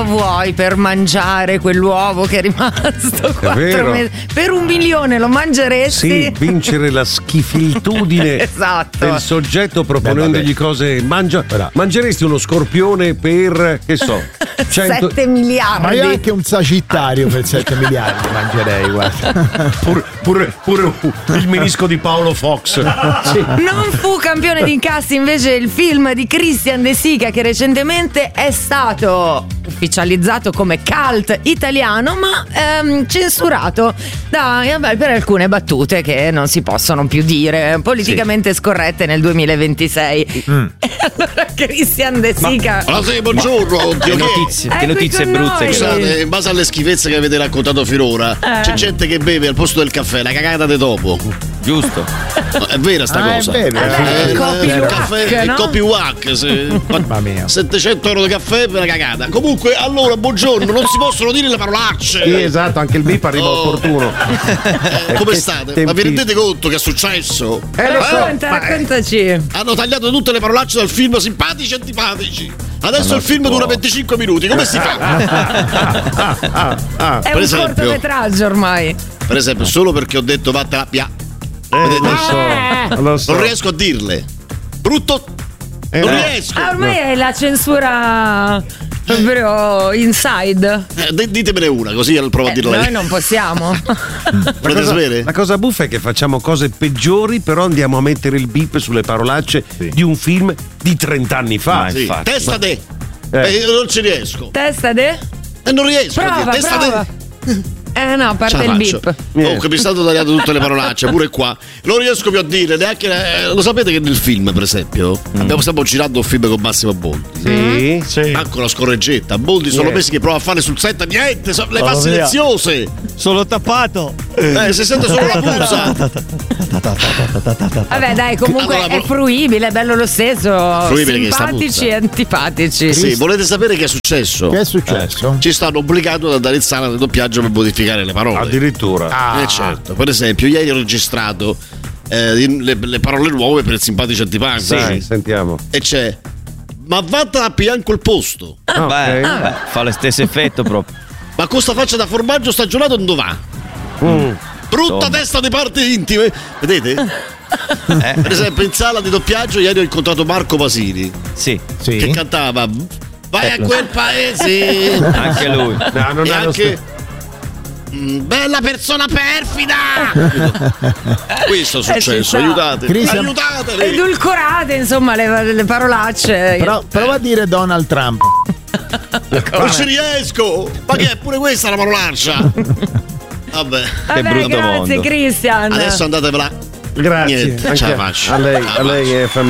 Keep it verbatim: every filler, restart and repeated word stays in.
quanto vuoi per mangiare quell'uovo che è rimasto quattro mesi? Per un milione lo mangeresti? Sì, vincere la schifilitudine esatto. del soggetto proponendogli cose. Mangia, mangeresti uno scorpione per, che so, cento... sette miliardi. Ma io anche un sagittario per sette miliardi mangerei, guarda. Pure, pure, pure il menisco di Paolo Fox. Sì. Non fu campione di incassi invece il film di Christian De Sica, che recentemente è stato ufficializzato come cult italiano, ma ehm, censurato da, vabbè, per alcune battute che non si possono più dire, politicamente sì. scorrette nel duemilaventisei. Mm. E allora Christian De Sica. Ma, sì, buongiorno. Che notizie, che notizie brutte. Che Scusate, in base alle schifezze che avete raccontato finora, eh. c'è gente che beve al posto del caffè la cagata di topo. Giusto. No, è vera sta ah, cosa. È vero, eh, eh, il copy il wack, caffè, no? il copy wack, se, settecento euro di caffè per la cagata. Comunque, allora, buongiorno, non si possono dire le parolacce. Sì, esatto, anche il bip arriva oh. opportuno. Eh, come state? Tempi... Ma vi rendete conto che è successo? Eh, lo so, racconta, ma... raccontaci. Hanno tagliato tutte le parolacce dal film simpatici e antipatici. Adesso il film dura venticinque minuti, come si fa? ah, ah, ah. È per un esempio, cortometraggio ormai. Per esempio, solo perché ho detto vattela via. Eh, lo so, lo so. Non riesco a dirle. Brutto. Eh, non no. riesco. Ah, ormai no. è la censura proprio inside. Eh, ditemene una, così provo eh, a dirla. Noi non possiamo. La cosa, la cosa buffa è che facciamo cose peggiori, però andiamo a mettere il bip sulle parolacce sì. di un film di trent'anni fa. Sì. Testa de. Eh. Eh, io non ci riesco. Testa de? Eh, non riesco. Prova, testa prova. de. Eh no, a parte il bip. Comunque mi stanno tagliando tutte le parolacce, pure qua. Non riesco più a dire neanche. Eh, lo sapete che nel film, per esempio, mm. abbiamo stiamo girando un film con Massimo Boldi. Sì, sì. Anche una scorreggetta. Boldi sono yeah. mesi che prova a fare sul set, niente, so, le oh, fa silenziose. Solo tappato. Eh, si sente solo la puzza. Vabbè, dai, comunque allora, è fruibile, è bello lo stesso. Fruibile simpatici e antipatici. Sì, volete sapere che è successo? Che è successo? Eh, ci stanno obbligando ad andare in sala del doppiaggio per modificare le parole. Addirittura. Ah. Eh certo. Per esempio, ieri ho registrato eh, le, le parole nuove per il simpatico antipatico. Sì, sì, sentiamo. E c'è: ma vattene a pigliare quel posto. Ah, beh, okay. beh, fa lo stesso effetto proprio. Ma con sta faccia da formaggio stagionato dove va? Mm. Brutta Insomma. testa di parti intime. Vedete? Eh. Per esempio in sala di doppiaggio ieri ho incontrato Marco Pasini. Sì, sì. Che cantava vai eh, a quel so. paese. Anche lui. No, non e è anche mm, bella persona perfida. Questo è successo. Eh, aiutate. Aiutate. Edulcorate, insomma, le, le parolacce. Però prova a dire Donald Trump. Non ci riesco. Ma che è pure questa la parolaccia? Vabbè, Vabbè, grazie mondo. Christian. Adesso andatevela. Grazie. Niente, ce la faccio. A lei, a lei è famiglia.